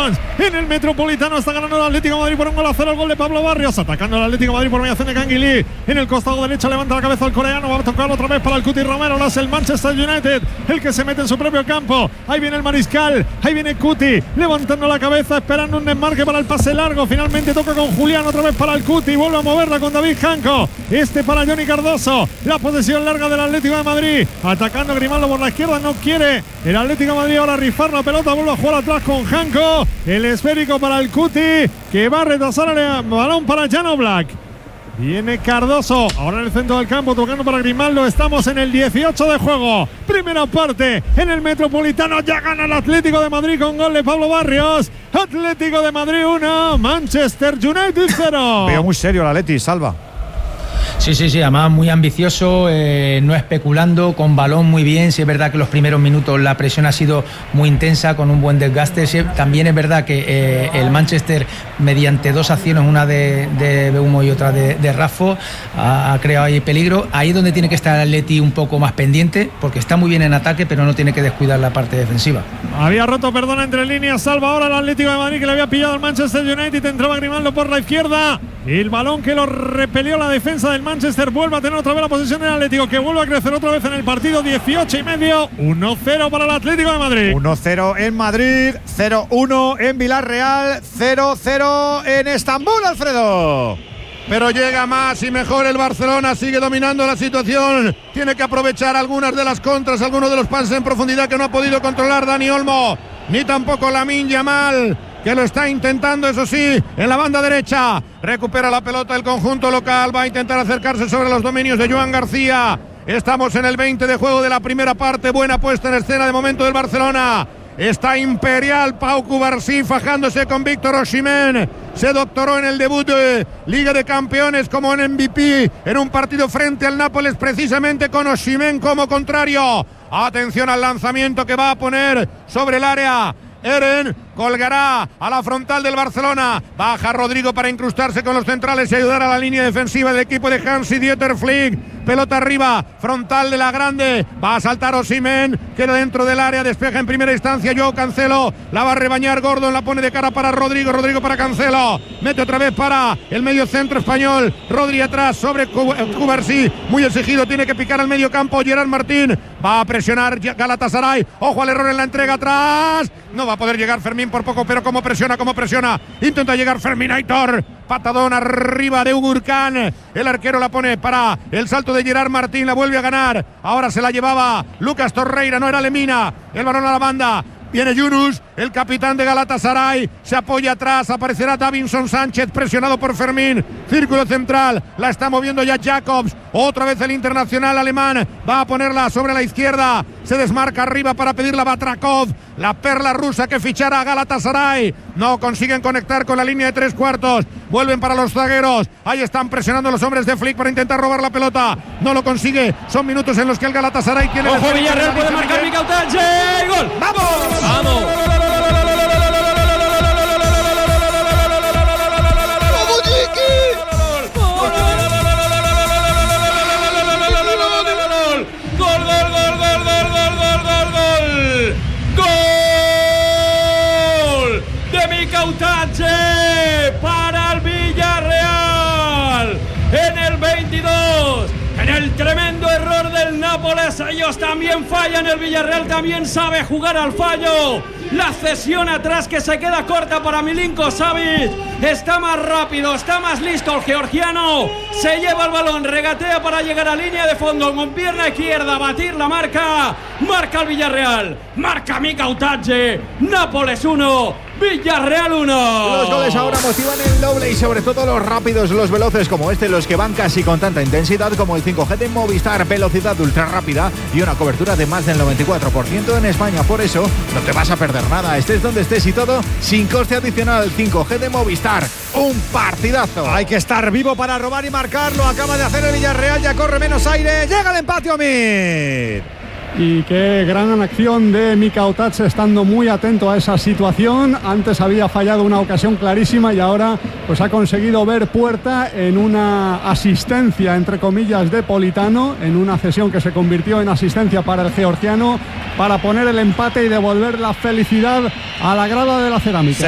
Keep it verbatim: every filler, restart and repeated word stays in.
más en el Metropolitano. Está ganando el Atlético de Madrid por un gol a cero. El gol de Pablo Barrios. Atacando el Atlético de Madrid por mediación de Canguilí. En el costado derecho levanta la cabeza el coreano. Va a tocar otra vez para el Cuti Romero. Lo hace el Manchester United, el que se mete en su propio campo. Ahí viene el mariscal. Ahí viene Cuti levantando la cabeza, esperando un desmarque para el pase largo. Finalmente toca con Julián otra vez para el Cuti. Vuelve a moverla con David Janco. Este para Johnny Cardoso. La posesión larga del Atlético de Madrid. Atacando Grimaldo por la izquierda. No quiere el Atlético de Madrid ahora rifar la pelota. Vuelve a jugar atrás con Janco. El esférico para el Cuti, que va a retrasar el balón para Jan Oblak. Viene Cardoso, ahora en el centro del campo, tocando para Grimaldo. Estamos en el dieciocho de juego. Primera parte en el Metropolitano. Ya gana el Atlético de Madrid con gol de Pablo Barrios. Atlético de Madrid uno, Manchester United cero. Veo muy serio el Atleti, Salva. Sí, sí, sí, además muy ambicioso, eh, no especulando, con balón muy bien. Sí, es verdad que los primeros minutos la presión ha sido muy intensa, con un buen desgaste. Sí, también es verdad que eh, el Manchester, mediante dos acciones, una de, de Beumo y otra de, de Raffo, ha, ha creado ahí peligro. Ahí es donde tiene que estar el Atleti un poco más pendiente, porque está muy bien en ataque, pero no tiene que descuidar la parte defensiva. Había roto, perdona, entre líneas, salva ahora el Atlético de Madrid, que le había pillado al Manchester United. Entraba Grimaldo por la izquierda. El balón que lo repelió la defensa del Manchester. Vuelve a tener otra vez la posición del Atlético, que vuelve a crecer otra vez en el partido. Dieciocho y medio, uno cero para el Atlético de Madrid. uno cero en Madrid, cero uno en Villarreal, cero cero en Estambul, Alfredo. Pero llega más y mejor el Barcelona, sigue dominando la situación, tiene que aprovechar algunas de las contras, algunos de los pases en profundidad que no ha podido controlar Dani Olmo, ni tampoco Lamine Yamal, que lo está intentando, eso sí, en la banda derecha. Recupera la pelota el conjunto local, va a intentar acercarse sobre los dominios de Joan García. Estamos en el veinte de juego de la primera parte, buena puesta en escena de momento del Barcelona. Está imperial Pau Cubarsí fajándose con Víctor Osimhen. Se doctoró en el debut de Liga de Campeones como en M V P en un partido frente al Nápoles, precisamente con Osimhen como contrario. Atención al lanzamiento que va a poner sobre el área Eren, colgará a la frontal del Barcelona. Baja Rodrigo para incrustarse con los centrales y ayudar a la línea defensiva del equipo de Hansi-Dieter Flick. Pelota arriba, frontal de la grande. Va a saltar Osimhen, queda dentro del área, despeja en primera instancia Joao Cancelo. La va a rebañar Gordon, la pone de cara para Rodrigo. Rodrigo para Cancelo. Mete otra vez para el medio centro español. Rodri atrás sobre Cubarsí. Muy exigido, tiene que picar al medio campo Gerard Martín. Va a presionar Galatasaray. Ojo al error en la entrega atrás. No va a poder llegar Fermín por poco, pero como presiona, como presiona. Intenta llegar Fermín Aitor. Patadón arriba de Ugurcan. El arquero la pone para el salto de Gerard Martín. La vuelve a ganar. Ahora se la llevaba Lucas Torreira, no era Lemina. El balón a la banda. Viene Yunus, el capitán de Galatasaray, se apoya atrás, aparecerá Davinson Sánchez presionado por Fermín, círculo central, la está moviendo ya Jacobs, otra vez el internacional alemán, va a ponerla sobre la izquierda, se desmarca arriba para pedirla Batrakov, la perla rusa que fichará a Galatasaray, no consiguen conectar con la línea de tres cuartos, vuelven para los zagueros, ahí están presionando los hombres de Flick para intentar robar la pelota, no lo consigue, son minutos en los que el Galatasaray tiene... ¡Ojo, Villarreal puede marcar Mikel Otache! ¡Gol! ¡Vamos! ¡Vamos! Para el Villarreal en el veintidós, en el tremendo error del Nápoles. Ellos también fallan, el Villarreal también sabe jugar al fallo. La cesión atrás que se queda corta para Milinko Savic. Está más rápido, está más listo el georgiano. Se lleva el balón, regatea para llegar a línea de fondo con pierna izquierda, batir la marca. Marca el Villarreal, marca Mika Otache. Nápoles uno, Villarreal uno. Los goles ahora motivan el doble y sobre todo los rápidos, los veloces como este, los que van casi con tanta intensidad como el cinco G de Movistar, velocidad ultra rápida y una cobertura de más del noventa y cuatro por ciento en España. Por eso no te vas a perder nada, estés donde estés y todo sin coste adicional. cinco G de Movistar, un partidazo. Hay que estar vivo para robar y marcarlo. Acaba de hacer el Villarreal, ya corre menos aire. Llega el empate, Omid. Y qué gran acción de Mika Otache, estando muy atento a esa situación. Antes había fallado una ocasión clarísima y ahora pues ha conseguido ver puerta en una asistencia, entre comillas, de Politano, en una cesión que se convirtió en asistencia para el georgiano, para poner el empate y devolver la felicidad a la grada de la Cerámica.